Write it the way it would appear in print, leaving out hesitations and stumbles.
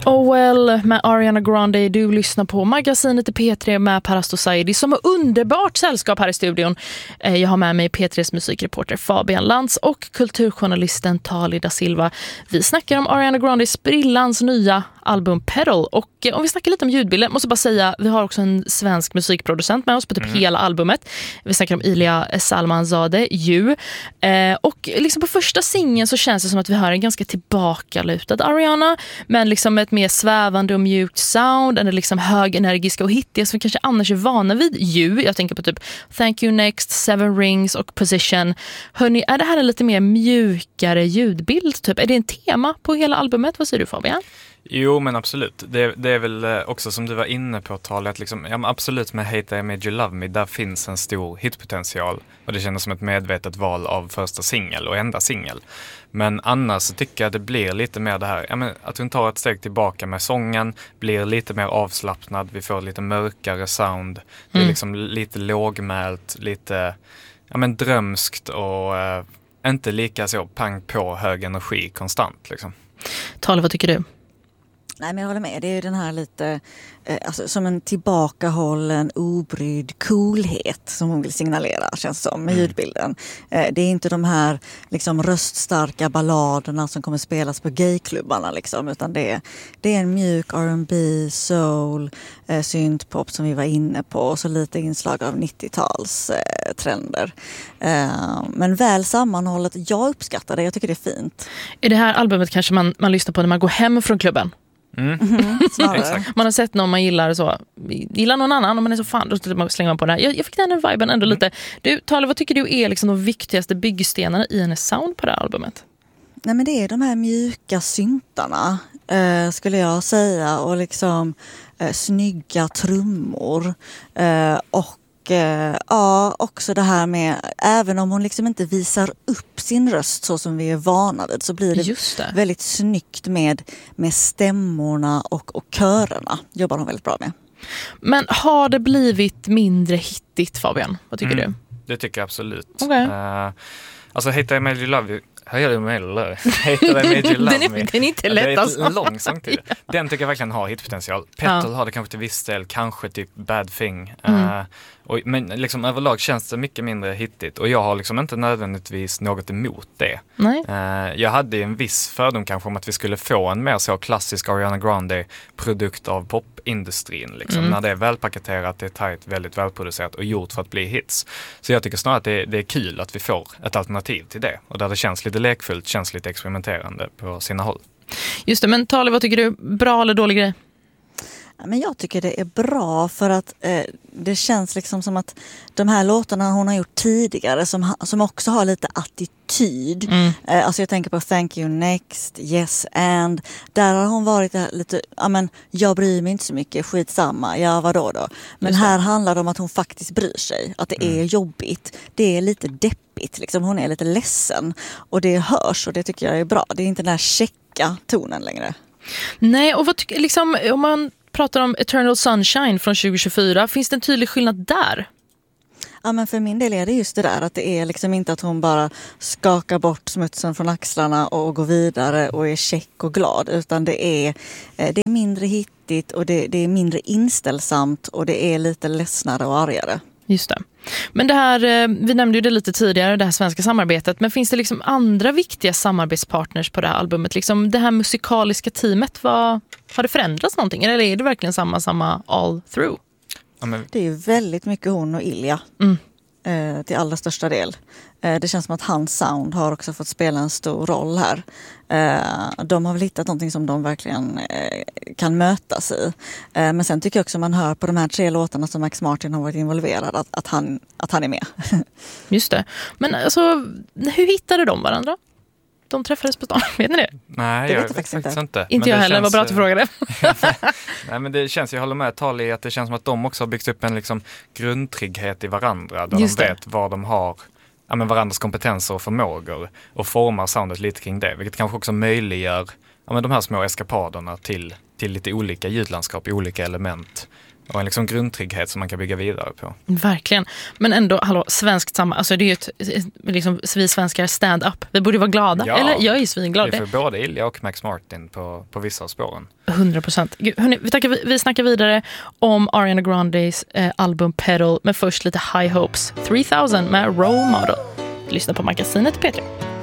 Oh well, med Ariana Grande. Du lyssnar på magasinet i P3 med Parasto Saidi som har underbart sällskap här i studion. Jag har med mig P3s musikreporter Fabian Lantz och kulturjournalisten Tali da Silva. Vi snackar om Ariana Grandes sprillans nya album Petal. Och om vi snackar lite om ljudbilden, måste bara säga, vi har också en svensk musikproducent med oss på typ hela albumet. Vi snackar om Ilya Salmanzadeh, och liksom på första singeln så känns det som att vi hör en ganska tillbakalutad Ariana, men liksom ett mer svävande och mjukt sound, eller liksom högenergiska och hittiga som vi kanske annars är vana vid Jag tänker på typ Thank You Next, Seven Rings och Position. Hörrni, är det här en lite mer mjukare ljudbild? Typ? Är det en tema på hela albumet? Vad säger du, Fabian? Jo, men absolut. Det är väl också som du var inne på, talet liksom, ja, men absolut med Hate I Made You Love Me, där finns en stor hitpotential och det känns som ett medvetet val av första singel och enda singel. Men annars så tycker jag det blir lite mer det här, ja, men att hon tar ett steg tillbaka med sången, blir lite mer avslappnad, vi får lite mörkare sound, det är liksom lite lågmält, lite drömskt och inte lika så pang på hög energi konstant liksom. Tala, vad tycker du? Nej, men jag håller med. Det är ju den här lite som en tillbakahållen, obrydd coolhet som hon vill signalera, känns som, med ljudbilden. Det är inte de här liksom röststarka balladerna som kommer spelas på gayklubbarna liksom, utan det är en mjuk R&B, soul, syntpop som vi var inne på, och så lite inslag av 90-tals trender. Men väl sammanhållet, jag uppskattar det, jag tycker det är fint. I det här albumet kanske man lyssnar på när man går hem från klubben? Man har sett någon man gillar så, gillar någon annan och man är så fan, då slänger man på det här. Jag fick den här viben ändå lite. Du, Tale, vad tycker du är liksom de viktigaste byggstenarna i hennes sound på det här albumet? Nej, men det är de här mjuka syntarna, skulle jag säga, och liksom snygga trummor och också det här med, även om hon liksom inte visar upp sin röst så som vi är vana vid, så blir det väldigt snyggt med stämmorna och körerna. Jobbar hon väldigt bra med. Men har det blivit mindre hittigt, Fabian? Vad tycker du? Det tycker jag absolut. Okay. Alltså Hate I Made You Love Me. Hate I Made You Love Me. Den är inte lätt alltså. Det är ett lång sång till. Den tycker jag verkligen har hitpotential. Petal har det kanske till viss del, kanske typ Bad Thing. Men liksom överlag känns det mycket mindre hittigt. Och jag har liksom inte nödvändigtvis något emot det. Nej. Jag hade en viss fördom kanske om att vi skulle få en mer så klassisk Ariana Grande-produkt av popindustrin. Liksom. När det är välpaketerat, det är tajt, väldigt välproducerat och gjort för att bli hits. Så jag tycker snarare att det är kul att vi får ett alternativ till det. Och där det känns lite lekfullt, känns lite experimenterande på sina håll. Just det, men Tali, vad tycker du? Bra eller dålig grej? Men jag tycker det är bra för att det känns liksom som att de här låtarna hon har gjort tidigare som också har lite attityd. Alltså jag tänker på Thank You Next, Yes and. Där har hon varit lite, jag bryr mig inte så mycket, skitsamma, ja vadå då. Men här handlar det om att hon faktiskt bryr sig. Att det är jobbigt, det är lite deppigt, liksom. Hon är lite ledsen. Och det hörs och det tycker jag är bra. Det är inte den där checka tonen längre. Nej, och vad tycker liksom, om man pratar om Eternal Sunshine från 2024, finns det en tydlig skillnad där? Ja, men för min del är det just det där att det är liksom inte att hon bara skakar bort smutsen från axlarna och går vidare och är check och glad, utan det är mindre hittigt och det är mindre inställsamt och det är lite ledsnare och argare. Just det. Men det här, vi nämnde ju det lite tidigare, det här svenska samarbetet, men finns det liksom andra viktiga samarbetspartners på det här albumet? Liksom det här musikaliska teamet, har det förändrats någonting? Eller är det verkligen samma all through? Det är ju väldigt mycket hon och Ilja till allra största del. Det känns som att hans sound har också fått spela en stor roll här. De har väl hittat någonting som de verkligen kan mötas i. Men sen tycker jag också man hör på de här 3 låtarna som Max Martin har varit involverad att han är med. Just det. Men alltså, hur hittade de varandra? De träffades på stan, vet ni det? Nej, det vet jag faktiskt inte. Inte jag heller, vad bra att du frågade. Nej, men det känns, jag håller med Tal i att det känns som att de också har byggt upp en liksom grundtrygghet i varandra. Där de vet vad de har, varandras kompetenser och förmågor och formar soundet lite kring det. Vilket kanske också möjliggör de här små eskapaderna till lite olika ljudlandskap i olika element. Och en liksom grundtrygghet som man kan bygga vidare på. Verkligen. Men ändå, svenskt samma. Alltså det är ju liksom, vi svenskar stand-up. Vi borde vara glada. Ja, eller jag är ju svinglad. Det är för både Ilja och Max Martin på vissa av spåren. 100%. Vi snackar vidare om Ariana Grandes album Pedal. Men först lite High Hopes. 3000 med Role Model. Lyssna på magasinet P3.